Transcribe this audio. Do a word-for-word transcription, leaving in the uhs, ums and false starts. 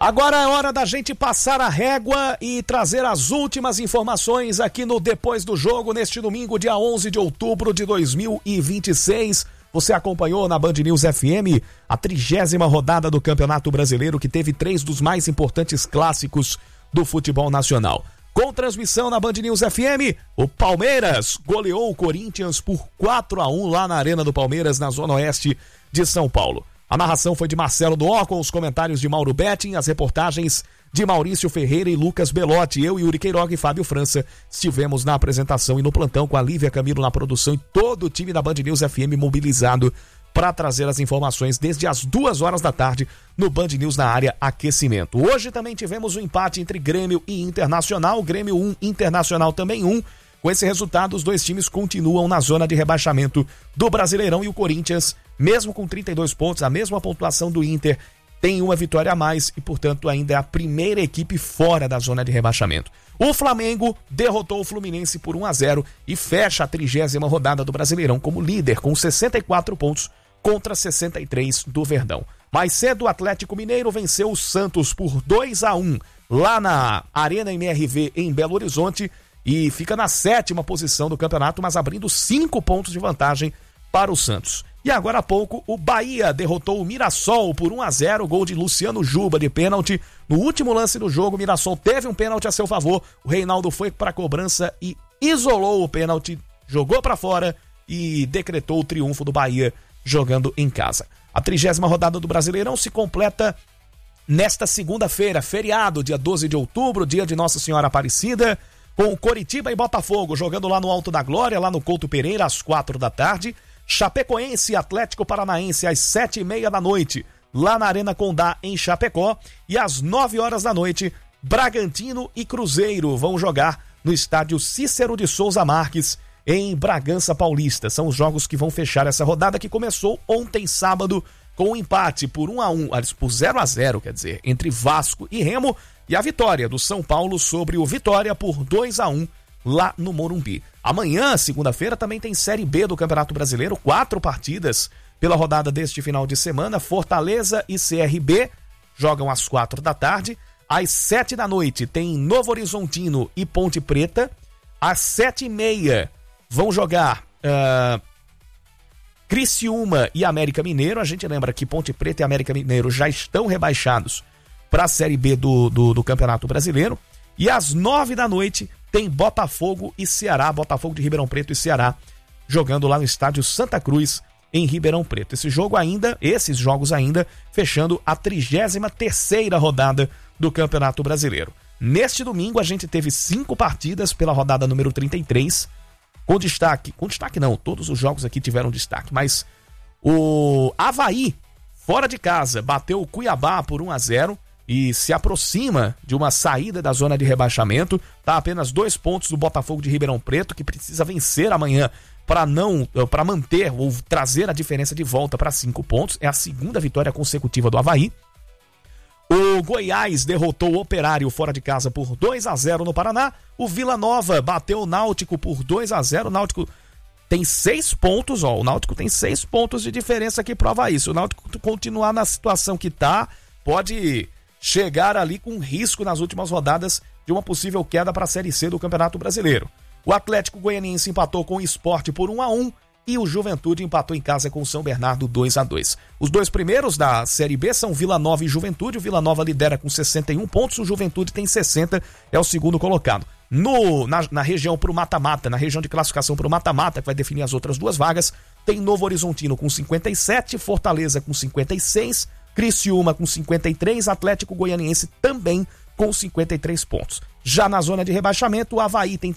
Agora é hora da gente passar a régua e trazer as últimas informações aqui no Depois do Jogo, neste domingo, dia onze de outubro de dois mil e vinte e seis. Você acompanhou na Band News F M a trigésima rodada do Campeonato Brasileiro, que teve três dos mais importantes clássicos do futebol nacional. Com transmissão na Band News F M, o Palmeiras goleou o Corinthians por quatro a um lá na Arena do Palmeiras, na Zona Oeste de São Paulo. A narração foi de Marcelo Doó, com os comentários de Mauro Betting, as reportagens de Maurício Ferreira e Lucas Belotti. Eu, Yuri Queiroga e Fábio França estivemos na apresentação e no plantão, com a Lívia Camilo na produção e todo o time da Band News F M mobilizado para trazer as informações desde as duas horas da tarde no Band News na área aquecimento. Hoje também tivemos um empate entre Grêmio e Internacional, Grêmio um, Internacional também um. Com esse resultado, os dois times continuam na zona de rebaixamento do Brasileirão e o Corinthians, mesmo com trinta e dois pontos, a mesma pontuação do Inter, tem uma vitória a mais e, portanto, ainda é a primeira equipe fora da zona de rebaixamento. O Flamengo derrotou o Fluminense por um a zero e fecha a trigésima rodada do Brasileirão como líder, com sessenta e quatro pontos contra sessenta e três do Verdão. Mais cedo, o Atlético Mineiro venceu o Santos por dois a um lá na Arena M R V em Belo Horizonte e fica na sétima posição do campeonato, mas abrindo cinco pontos de vantagem para o Santos. E agora há pouco, o Bahia derrotou o Mirassol por um a zero, gol de Luciano Juba de pênalti. No último lance do jogo, o Mirassol teve um pênalti a seu favor, o Reinaldo foi para a cobrança e isolou o pênalti, jogou para fora e decretou o triunfo do Bahia jogando em casa. A trigésima rodada do Brasileirão se completa nesta segunda-feira, feriado, dia doze de outubro, dia de Nossa Senhora Aparecida, com Coritiba e Botafogo jogando lá no Alto da Glória, lá no Couto Pereira, às quatro da tarde. Chapecoense e Atlético Paranaense às sete e meia da noite, lá na Arena Condá, em Chapecó. E às nove horas da noite, Bragantino e Cruzeiro vão jogar no estádio Cícero de Souza Marques, em Bragança Paulista. São os jogos que vão fechar essa rodada, que começou ontem, sábado, com um empate por um a um, por zero a zero, quer dizer, entre Vasco e Remo, e a vitória do São Paulo sobre o Vitória por dois a um lá no Morumbi. Amanhã, segunda-feira, também tem Série B do Campeonato Brasileiro, quatro partidas pela rodada deste final de semana. Fortaleza e C R B jogam às quatro da tarde. Às sete da noite tem Novo Horizontino e Ponte Preta. Às sete e meia vão jogar uh, Criciúma e América Mineiro. A gente lembra que Ponte Preta e América Mineiro já estão rebaixados para a Série B do, do, do Campeonato Brasileiro. E às nove da noite tem Botafogo e Ceará, Botafogo de Ribeirão Preto e Ceará, jogando lá no estádio Santa Cruz, em Ribeirão Preto. Esse jogo ainda, esses jogos ainda, fechando a trigésima terceira rodada do Campeonato Brasileiro. Neste domingo a gente teve cinco partidas pela rodada número trinta e três, com destaque, com destaque não, todos os jogos aqui tiveram destaque, mas o Avaí, fora de casa, bateu o Cuiabá por um a zero, e se aproxima de uma saída da zona de rebaixamento. Está a apenas dois pontos do Botafogo de Ribeirão Preto, que precisa vencer amanhã para não, para manter ou trazer a diferença de volta para cinco pontos. É a segunda vitória consecutiva do Avaí. O Goiás derrotou o Operário fora de casa por dois a zero no Paraná. O Vila Nova bateu o Náutico por dois a zero. O Náutico tem seis pontos, ó. O Náutico tem seis pontos de diferença aqui pro Avaí. Se o Náutico continuar na situação que tá, pode chegar ali com risco nas últimas rodadas de uma possível queda para a Série C do Campeonato Brasileiro. O Atlético Goianiense empatou com o Sport por um a um e o Juventude empatou em casa com o São Bernardo dois a dois. Os dois primeiros da Série B são Vila Nova e Juventude. O Vila Nova lidera com sessenta e um pontos, o Juventude tem sessenta, é o segundo colocado. No, na, na região pro mata-mata, na região de classificação pro mata-mata, que vai definir as outras duas vagas, tem Novo Horizontino com cinquenta e sete, Fortaleza com cinquenta e seis, Criciúma com cinquenta e três, Atlético Goianiense também com cinquenta e três pontos. Já na zona de rebaixamento, o Avaí tem